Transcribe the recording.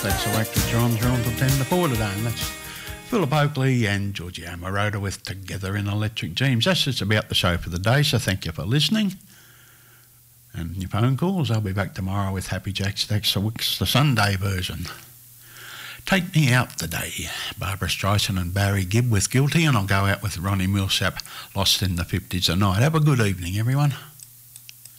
That's Selected John John till 10 to 4 today, and that's Philip Oakley and Giorgio Moroder with Together in Electric Dreams. That's just about the show for the day, so thank you for listening. And your phone calls, I'll be back tomorrow with Happy Jack Stacks the Wicks, the Sunday version. Take Me Out today, Barbara Streisand and Barry Gibb with Guilty, and I'll go out with Ronnie Milsap, Lost in the 50s tonight. Have a good evening, everyone.